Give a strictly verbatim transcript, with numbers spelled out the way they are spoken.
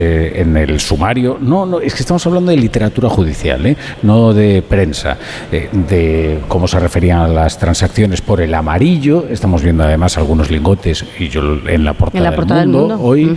Eh, en el sumario, no, no, es que estamos hablando de literatura judicial, ¿eh? No de prensa, eh, de cómo se referían a las transacciones por el amarillo. Estamos viendo además algunos lingotes, y yo en la portada, en la portada del, mundo, del Mundo hoy, uh-huh.